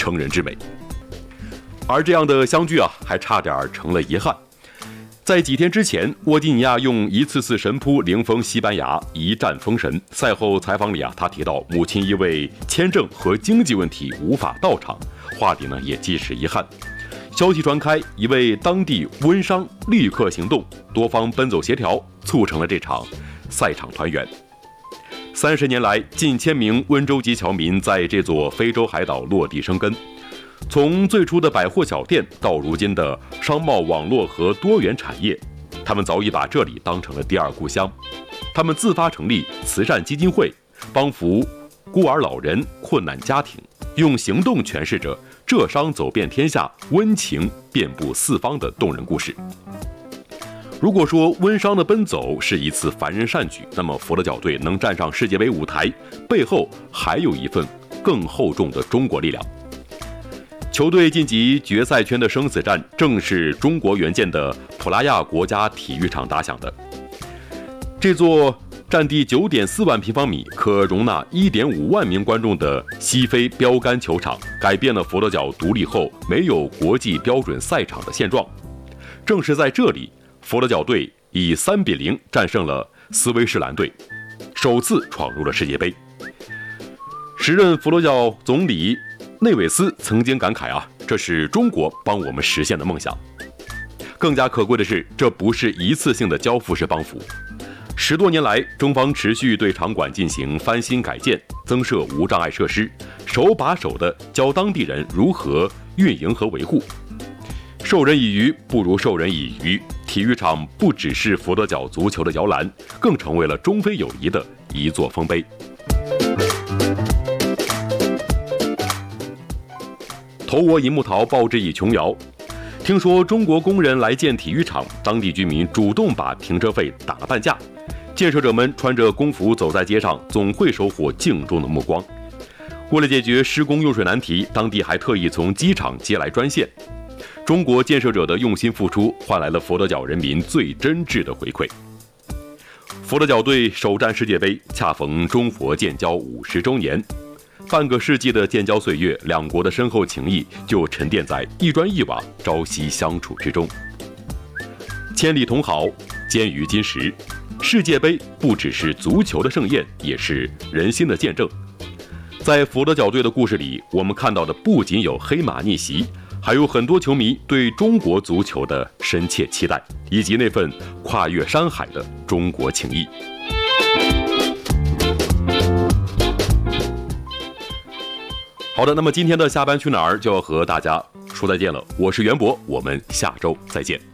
成人之美。而这样的相聚还差点成了遗憾。在几天之前，沃基尼亚用一次次神扑零封西班牙，一战封神。赛后采访里他提到母亲因为签证和经济问题无法到场，话里也既是遗憾。消息传开，一位当地温商立刻行动，多方奔走协调，促成了这场赛场团圆。30年来，近千名温州籍侨民在这座非洲海岛落地生根。从最初的百货小店到如今的商贸网络和多元产业，他们早已把这里当成了第二故乡。他们自发成立慈善基金会，帮扶孤儿老人、困难家庭，用行动诠释着浙商走遍天下、温情遍布四方的动人故事。如果说温商的奔走是一次凡人善举，那么佛得角队能站上世界杯舞台，背后还有一份更厚重的中国力量。球队晋级决赛圈的生死战，正是中国援建的普拉亚国家体育场打响的。这座占地9.4万平方米、可容纳1.5万名观众的西非标杆球场，改变了佛得角独立后没有国际标准赛场的现状。正是在这里，佛得角队以3-0战胜了斯威士兰队，首次闯入了世界杯。时任佛得角总理内韦斯曾经感慨这是中国帮我们实现的梦想。更加可贵的是，这不是一次性的交付式帮扶。10多年来，中方持续对场馆进行翻新改建，增设无障碍设施，手把手地教当地人如何运营和维护。授人以鱼不如授人以渔，体育场不只是佛得角足球的摇篮，更成为了中非友谊的一座丰碑。投我以木桃，报之以琼瑶。听说中国工人来建体育场，当地居民主动把停车费打了半价。建设者们穿着工服走在街上，总会收获敬重的目光。为了解决施工用水难题，当地还特意从机场接来专线。中国建设者的用心付出，换来了佛得角人民最真挚的回馈。佛得角队首战世界杯，恰逢中佛建交50周年。半个世纪的建交岁月，两国的深厚情谊就沉淀在一砖一瓦、朝夕相处之中。千里同好，坚于金石。世界杯不只是足球的盛宴，也是人心的见证。在佛得角队的故事里，我们看到的不仅有黑马逆袭，还有很多球迷对中国足球的深切期待，以及那份跨越山海的中国情谊。好的，那么今天的下班去哪儿就要和大家说再见了。我是袁博，我们下周再见。